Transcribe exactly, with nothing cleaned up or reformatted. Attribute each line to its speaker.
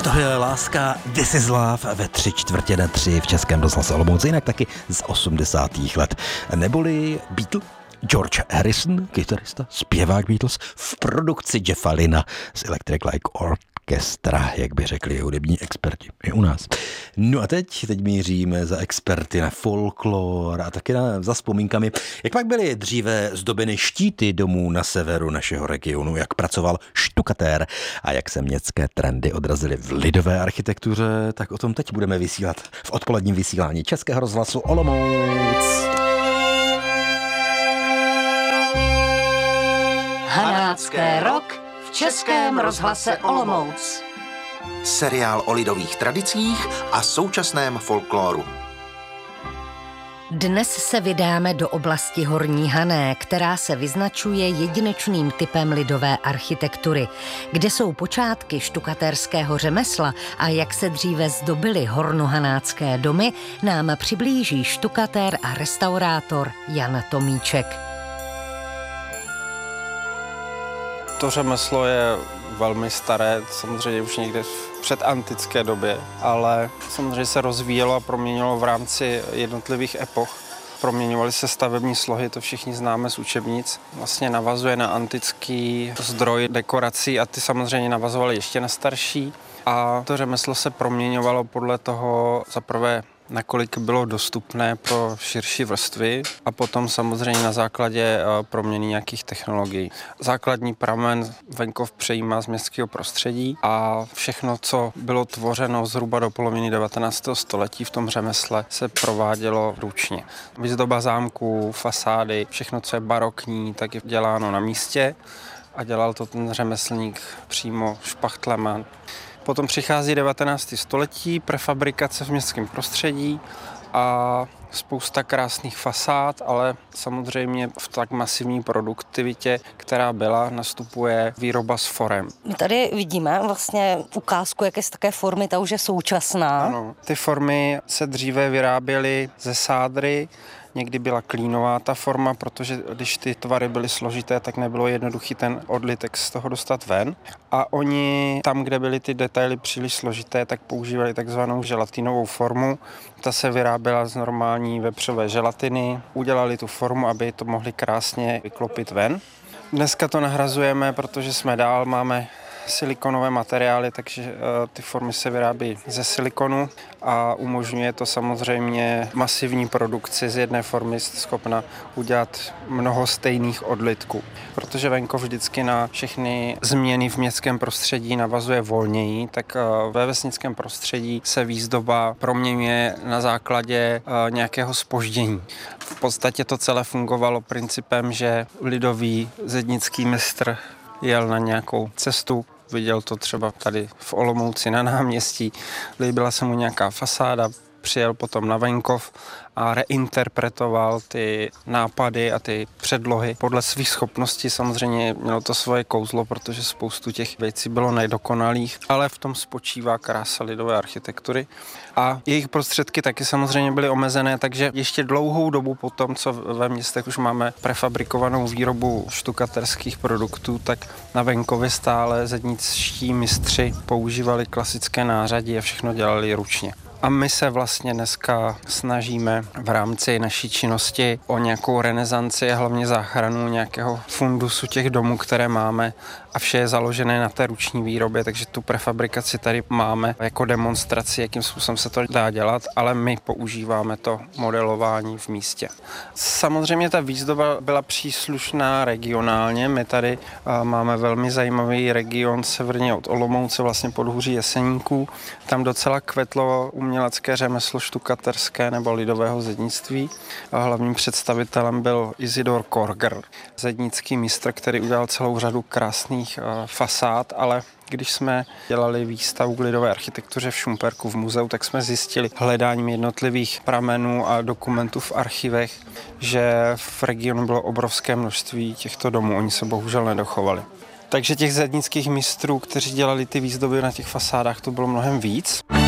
Speaker 1: To je Láska, This is Love ve tři čtvrtě na tři v Českém rozhlase Olomouc, jinak taky z osmdesátých let. Neboli Beatle, George Harrison, kytarista, zpěvák Beatles, v produkci Jeffa Lynna z Electric Light Orchestra, jak by řekli hudební experti i u nás. No a teď, teď míříme za experty na folklor a taky na, za vzpomínkami, jak pak byly dříve zdobeny štíty domů na severu našeho regionu, jak pracoval štukatér a jak se městské trendy odrazily v lidové architektuře, tak o tom teď budeme vysílat v odpoledním vysílání Českého rozhlasu Olomouc.
Speaker 2: Hanácké rok v Českém rozhlase Olomouc.
Speaker 3: Seriál o lidových tradicích a současném folkloru.
Speaker 2: Dnes se vydáme do oblasti Horní Hané, která se vyznačuje jedinečným typem lidové architektury. Kde jsou počátky štukatérského řemesla a jak se dříve zdobily hornohanácké domy, nám přiblíží štukatér a restaurátor Jan Tomíček.
Speaker 4: To řemeslo je velmi staré, samozřejmě už někde v předantické době, ale samozřejmě se rozvíjelo a proměnilo v rámci jednotlivých epoch. Proměňovaly se stavební slohy, to všichni známe z učebnic. Vlastně navazuje na antický zdroj dekorací a ty samozřejmě navazovaly ještě na starší. A to řemeslo se proměňovalo podle toho zaprvé, nakolik bylo dostupné pro širší vrstvy a potom samozřejmě na základě proměny nějakých technologií. Základní pramen venkov přejímá z městského prostředí a všechno, co bylo tvořeno zhruba do poloviny devatenáctého století v tom řemesle, se provádělo ručně. Výzdoba zámků, fasády, všechno, co je barokní, tak je děláno na místě a dělal to ten řemeslník přímo špachtlema. Potom přichází devatenácté století, prefabrikace v městském prostředí a spousta krásných fasád, ale samozřejmě v tak masivní produktivitě, která byla, nastupuje výroba s forem.
Speaker 5: My tady vidíme vlastně ukázku, jak je z také formy, ta už je současná.
Speaker 4: Ano, ty formy se dříve vyráběly ze sádry, někdy byla klínová ta forma, protože když ty tvary byly složité, tak nebylo jednoduchý ten odlitek z toho dostat ven. A oni tam, kde byly ty detaily příliš složité, tak používali takzvanou želatinovou formu. Ta se vyráběla z normální vepřové želatiny. Udělali tu formu, aby to mohli krásně vyklopit ven. Dneska to nahrazujeme, protože jsme dál, máme silikonové materiály, takže ty formy se vyrábí ze silikonu a umožňuje to samozřejmě masivní produkci. Z jedné formy schopna udělat mnoho stejných odlitků. Protože venkov vždycky na všechny změny v městském prostředí navazuje volněji, tak ve vesnickém prostředí se výzdoba proměňuje na základě nějakého zpoždění. V podstatě to celé fungovalo principem, že lidový zednický mistr jel na nějakou cestu, viděl to třeba tady v Olomouci na náměstí, líbila se mu nějaká fasáda, přijel potom na venkov a reinterpretoval ty nápady a ty předlohy podle svých schopností. Samozřejmě mělo to svoje kouzlo, protože spoustu těch věcí bylo nedokonalých, ale v tom spočívá krása lidové architektury. A jejich prostředky taky samozřejmě byly omezené, takže ještě dlouhou dobu po tom, co ve městech už máme prefabrikovanou výrobu štukaterských produktů, tak na venkově stále zedničtí mistři používali klasické nářadí a všechno dělali ručně. A my se vlastně dneska snažíme v rámci naší činnosti o nějakou renesanci a hlavně záchranu nějakého fundusu těch domů, které máme, a vše je založené na té ruční výrobě, takže tu prefabrikaci tady máme jako demonstraci, jakým způsobem se to dá dělat, ale my používáme to modelování v místě. Samozřejmě ta výzdoba byla příslušná regionálně. My tady máme velmi zajímavý region severně od Olomouce, vlastně podhůří Jeseníků. Tam docela kvetlo umělecké řemeslo štukaterské nebo lidového zednictví. A hlavním představitelem byl Isidor Korger, zednický mistr, který udělal celou řadu krásných fasád, ale když jsme dělali výstavu k lidové architektuře v Šumperku v muzeu, tak jsme zjistili hledáním jednotlivých pramenů a dokumentů v archivech, že v regionu bylo obrovské množství těchto domů. Oni se bohužel nedochovali. Takže těch zednických mistrů, kteří dělali ty výzdoby na těch fasádách, to bylo mnohem víc.